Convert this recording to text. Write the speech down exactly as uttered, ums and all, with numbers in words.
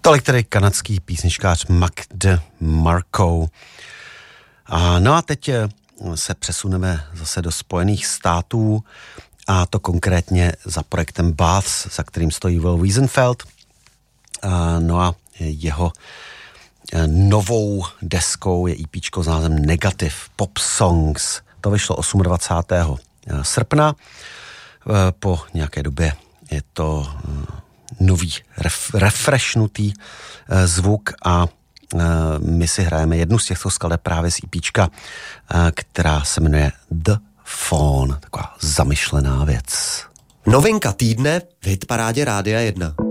Tolik tedy kanadský písničkář Mac DeMarco. A no a teď se přesuneme zase do Spojených států, a to konkrétně za projektem Baths, za kterým stojí Will Wiesenfeld. A no a jeho novou deskou je EPčko s názvem Negative Pop Songs. To vyšlo dvacátého osmého srpna. Po nějaké době je to nový, ref, refreshnutý zvuk a my si hrajeme jednu z těchto skladeb právě z EPčka, která se jmenuje The Phone. Taková zamyšlená věc. Novinka týdne v hitparádě Rádia jedna.